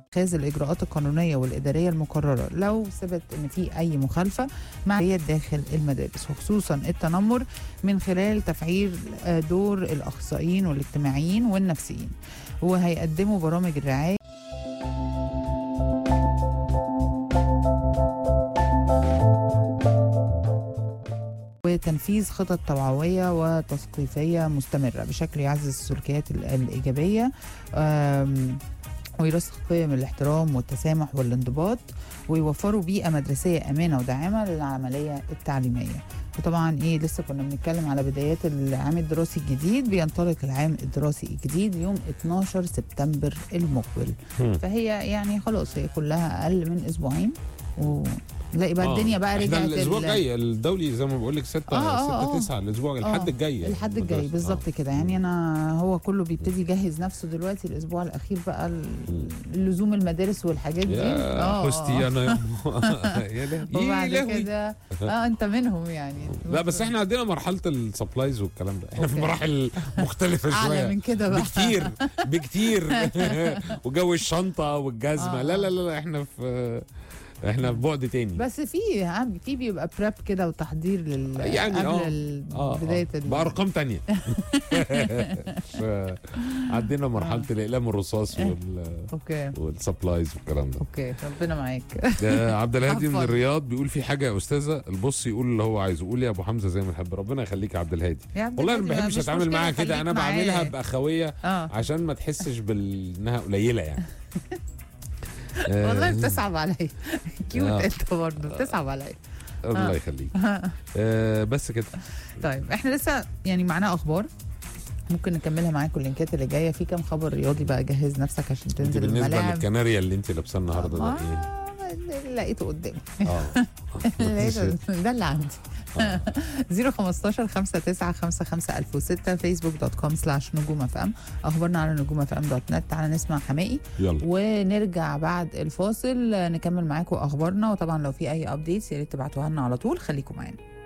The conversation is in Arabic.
اتخاذ الإجراءات القانونية والإدارية المقررة لو ثبت إن في أي مخالفة مع داخل المدارس، وخصوصا التنمر من خلال تفعيل دور الأخصائيين والاجتماعيين والنفسيين، وهيقدموا برامج الرعاية وتنفيذ خطط توعوية وتثقيفية مستمرة بشكل يعزز السلوكيات الإيجابية ويرسخ قيم الاحترام والتسامح والانضباط، ويوفروا بيئة مدرسية آمنة وداعمة للعملية التعليمية. وطبعا لسه كنا بنتكلم على بدايات العام الدراسي الجديد، بينطلق العام الدراسي الجديد يوم 12 سبتمبر المقبل. فهي يعني خلاص هي كلها أقل من أسبوعين ونلاقي بقى الدنيا بقى رجعت. الاسبوع الجاي الدولي زي ما بقول لك 6/9 الاسبوع الحد الجاي، الحد الجاي بالظبط كده. يعني انا هو كله بيبتدي يجهز نفسه دلوقتي، الاسبوع الاخير بقى اللزوم المدارس والحاجات دي. حستي انا وبعد كده انت منهم يعني. لا بس احنا عندنا مرحله السبلايز والكلام ده، احنا في مراحل مختلفه شويه اعلى من كده بقى بكتير وجو الشنطه والجزمه. لا احنا في بعد تاني. بس في بيبقى بريب كده وتحضير يعني قبل بدايه بارقام تانية. عدينا مرحله الاقلام الرصاص والسبلايز والكلام ده. اوكي ربنا معاك. عبد الهادي من الرياض بيقول في حاجه يا استاذه البص يقول اللي هو عايزه. قول يا ابو حمزه زي ما نحب. ربنا يخليك يا عبد الهادي. والله انا ما بحبش اتعامل معاها كده، انا بعملها باخويه عشان ما تحسش بانها قليله يعني. والله بتصعب عليا. كيوت انت برضه بتصعب عليا. الله يخليك. بس كده. طيب احنا لسه يعني معانا اخبار ممكن نكملها معاكم اللينكات اللي جايه. في كام خبر رياضي بقى، جهز نفسك عشان تنزل الملاعب. بالنسبه للكناريا اللي انت لابسه النهارده ده لقيته قدامي. ده اللي عندي. 015 59 55 1006 facebook.com/نجوم اف ام. اخبارنا على نجوم اف ام.net. تعالى نسمع حماقي يلا ونرجع بعد الفاصل نكمل معاكم اخبارنا. وطبعا لو في اي ابديتس يا ريت تبعتوها لنا على طول. خليكم معانا.